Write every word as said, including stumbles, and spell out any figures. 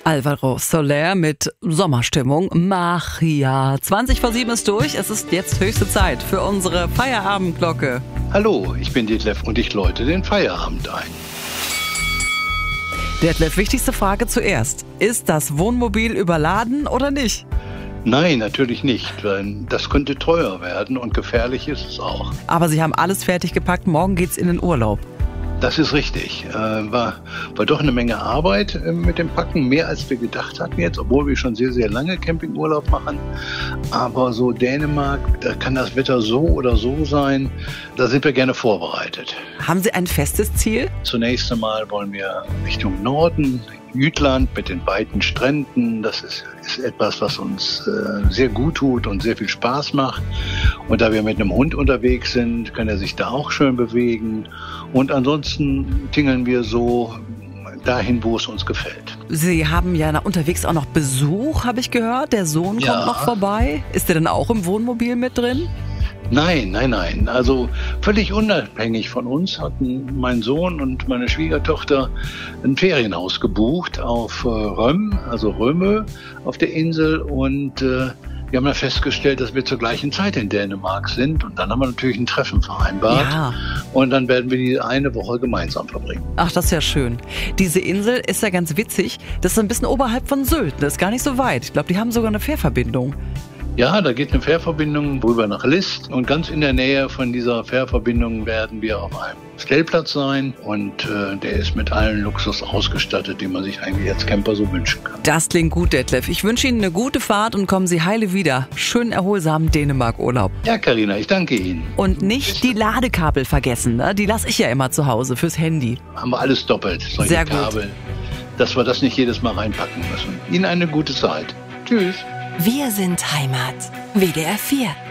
Alvaro Soler mit Sommerstimmung. Magia. zwanzig vor sieben ist durch. Es ist jetzt höchste Zeit für unsere Feierabendglocke. Hallo, ich bin Detlef und ich läute den Feierabend ein. Detlef, wichtigste Frage zuerst. Ist das Wohnmobil überladen oder nicht? Nein, natürlich nicht, weil das könnte teuer werden und gefährlich ist es auch. Aber Sie haben alles fertig gepackt. Morgen geht's in den Urlaub. Das ist richtig. Äh, war, war doch eine Menge Arbeit äh, mit dem Packen, mehr als wir gedacht hatten jetzt, obwohl wir schon sehr, sehr lange Campingurlaub machen. Aber so Dänemark, da kann das Wetter so oder so sein, da sind wir gerne vorbereitet. Haben Sie ein festes Ziel? Zunächst einmal wollen wir Richtung Norden, Jütland mit den weiten Stränden. Das ist, ist etwas, was uns äh, sehr gut tut und sehr viel Spaß macht. Und da wir mit einem Hund unterwegs sind, kann er sich da auch schön bewegen. Und ansonsten tingeln wir so dahin, wo es uns gefällt. Sie haben ja unterwegs auch noch Besuch, habe ich gehört. Der Sohn Ja. kommt noch vorbei. Ist der denn auch im Wohnmobil mit drin? Nein, nein, nein. Also völlig unabhängig von uns hatten mein Sohn und meine Schwiegertochter ein Ferienhaus gebucht auf äh, Röm, also Röme auf der Insel. Und äh, wir haben dann festgestellt, dass wir zur gleichen Zeit in Dänemark sind. Und dann haben wir natürlich ein Treffen vereinbart. Ja. Und dann werden wir die eine Woche gemeinsam verbringen. Ach, das ist ja schön. Diese Insel ist ja ganz witzig. Das ist ein bisschen oberhalb von Sylt. Das ist gar nicht so weit. Ich glaube, die haben sogar eine Fährverbindung. Ja, da geht eine Fährverbindung rüber nach List. Und ganz in der Nähe von dieser Fährverbindung werden wir auf einem Stellplatz sein. Und äh, der ist mit allen Luxus ausgestattet, den man sich eigentlich als Camper so wünschen kann. Das klingt gut, Detlef. Ich wünsche Ihnen eine gute Fahrt und kommen Sie heile wieder. Schönen erholsamen Dänemark-Urlaub. Ja, Carina, ich danke Ihnen. Und nicht die Ladekabel vergessen, ne? Die lasse ich ja immer zu Hause fürs Handy. Haben wir alles doppelt, solche Sehr gut. Kabel, dass wir das nicht jedes Mal reinpacken müssen. Ihnen eine gute Zeit. Tschüss. Wir sind Heimat. W D R vier.